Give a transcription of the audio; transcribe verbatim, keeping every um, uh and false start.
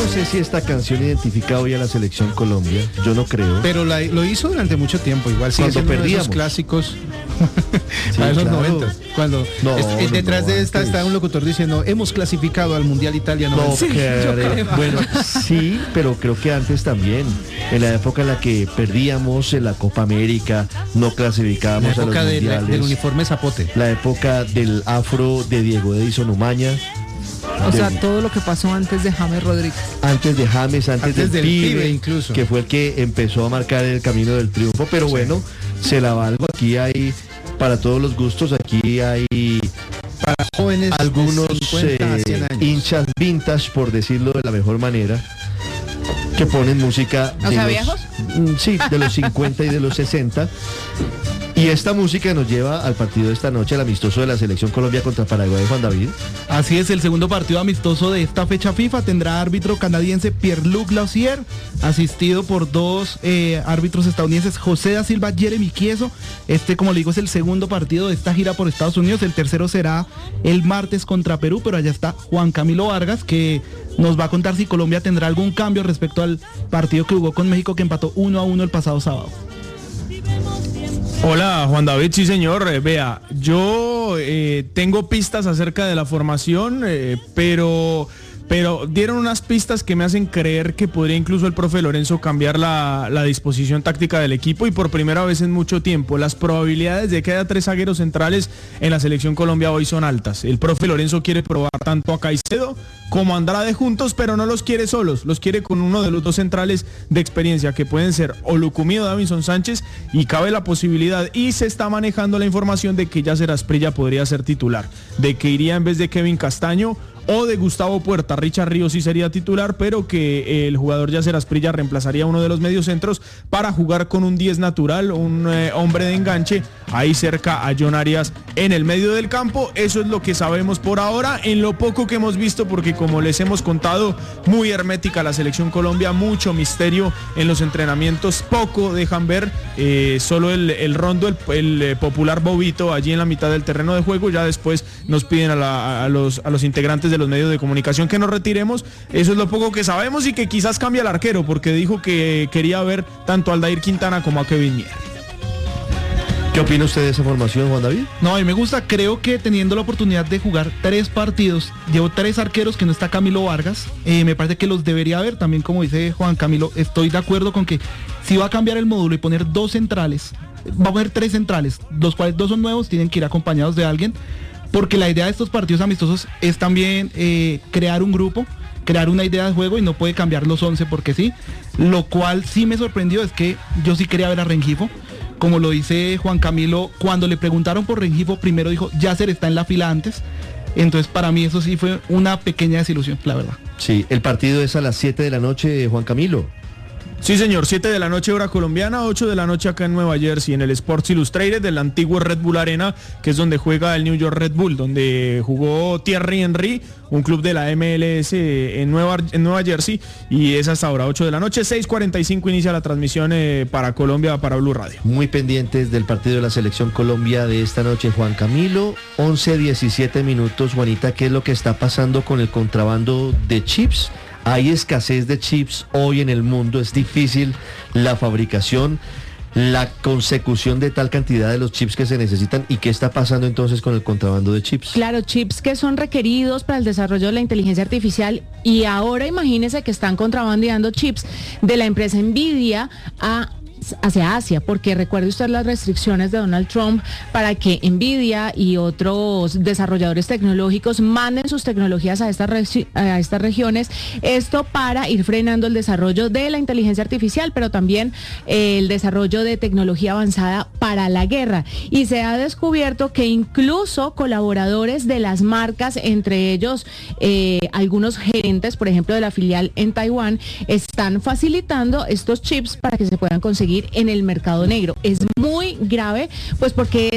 sé si esta canción identifica hoy a la selección Colombia, yo no creo. Pero la, lo hizo durante mucho tiempo, igual sigue siendo uno de esos clásicos sí, a esos claro. noventa. Cuando no, es, no, detrás no, de esta antes. está un locutor diciendo, hemos clasificado al Mundial Italia noventa. No, Sí, que, bueno, sí, pero creo que antes también, en la época en la que perdíamos en la Copa América, no clasificábamos la a los época del, mundiales. del uniforme zapote. La época del afro de Diego Edison Umaña. O sea, del, todo lo que pasó antes de James Rodríguez. Antes de James, antes, Antes del, del pibe, pibe incluso. que fue el que empezó a marcar el camino del triunfo. Pero sí. Bueno, se la valgo. Aquí hay, para todos los gustos, aquí hay para jóvenes algunos cincuenta a cien años. Eh, hinchas vintage, por decirlo de la mejor manera, que ponen música ¿O de sea, los, viejos? Sí, de los cincuenta y de los sesenta. Y esta música nos lleva al partido de esta noche, el amistoso de la Selección Colombia contra Paraguay, Juan David. Así es, el segundo partido amistoso de esta fecha FIFA tendrá árbitro canadiense Pierre-Luc Lausier, asistido por dos eh, árbitros estadounidenses, José da Silva, Jeremy Chieso. Este, como le digo, es el segundo partido de esta gira por Estados Unidos. El tercero será el martes contra Perú, pero allá está Juan Camilo Vargas, que nos va a contar si Colombia tendrá algún cambio respecto al partido que jugó con México, que empató uno a uno el pasado sábado. Hola Juan David, sí señor, eh, vea, yo eh, tengo pistas acerca de la formación, eh, pero, pero dieron unas pistas que me hacen creer que podría incluso el profe Lorenzo cambiar la, la disposición táctica del equipo, y por primera vez en mucho tiempo. Las probabilidades de que haya tres zagueros centrales en la Selección Colombia hoy son altas. El profe Lorenzo quiere probar tanto a Caicedo como a Andrade juntos, pero no los quiere solos, los quiere con uno de los dos centrales de experiencia, que pueden ser o Lucumí o Davinson Sánchez, y cabe la posibilidad, y se está manejando la información de que Yasser Asprilla podría ser titular, de que iría en vez de Kevin Castaño o de Gustavo Puerta. Richard Ríos sí sería titular, pero que el jugador Yasser Asprilla reemplazaría a uno de los mediocentros para jugar con un diez natural, un eh, hombre de enganche ahí cerca a John Arias en el medio del campo. Eso es lo que sabemos por ahora, en lo poco que hemos visto, porque como les hemos contado, muy hermética la Selección Colombia, mucho misterio en los entrenamientos, poco dejan ver, eh, solo el, el rondo, el, el eh, popular bobito allí en la mitad del terreno de juego. Ya después nos piden a, la, a, los, a los integrantes de los medios de comunicación que nos retiremos. Eso es lo poco que sabemos, y que quizás cambie el arquero, porque dijo que quería ver tanto a Aldair Quintana como a Kevin Mier. ¿Qué opina usted de esa formación, Juan David? No, a mí me gusta, creo que teniendo la oportunidad de jugar tres partidos, llevo tres arqueros que no está Camilo Vargas, eh, me parece que los debería haber, también como dice Juan Camilo, estoy de acuerdo con que si va a cambiar el módulo y poner dos centrales, va a poner tres centrales, los cuales dos son nuevos, tienen que ir acompañados de alguien, porque la idea de estos partidos amistosos es también eh, crear un grupo, crear una idea de juego, y no puede cambiar los once porque sí. Lo cual sí me sorprendió es que yo sí quería ver a Rengifo, como lo dice Juan Camilo, cuando le preguntaron por Rengifo, primero dijo, Yasser está en la fila antes. Entonces para mí eso sí fue una pequeña desilusión, la verdad. Sí, el partido es a las siete de la noche, Juan Camilo. Sí señor, siete de la noche hora colombiana, ocho de la noche acá en Nueva Jersey, en el Sports Illustrated del antiguo Red Bull Arena, que es donde juega el New York Red Bull, donde jugó Thierry Henry, un club de la M L S en Nueva, en Nueva Jersey, y es hasta ahora ocho de la noche, seis cuarenta y cinco inicia la transmisión eh, para Colombia, para Blue Radio. Muy pendientes del partido de la Selección Colombia de esta noche, Juan Camilo. once diecisiete minutos, Juanita, ¿qué es lo que está pasando con el contrabando de chips? Hay escasez de chips hoy en el mundo, es difícil la fabricación, la consecución de tal cantidad de los chips que se necesitan. ¿Y qué está pasando entonces con el contrabando de chips? Claro, chips que son requeridos para el desarrollo de la inteligencia artificial, y ahora imagínense que están contrabandeando chips de la empresa Nvidia a hacia Asia, porque recuerde usted las restricciones de Donald Trump para que Nvidia y otros desarrolladores tecnológicos manden sus tecnologías a estas, regi- a estas regiones, esto para ir frenando el desarrollo de la inteligencia artificial, pero también eh, el desarrollo de tecnología avanzada para la guerra. Y se ha descubierto que incluso colaboradores de las marcas, entre ellos eh, algunos gerentes, por ejemplo, de la filial en Taiwán, están facilitando estos chips para que se puedan conseguir en el mercado negro. Es muy grave, pues porque